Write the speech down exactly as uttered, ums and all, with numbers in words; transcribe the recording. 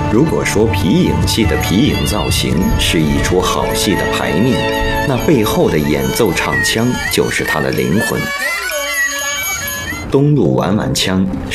如果说皮影戏的皮影造型是一出好戏的排面，那背后的演奏唱腔就是它的灵魂。东路晚晚腔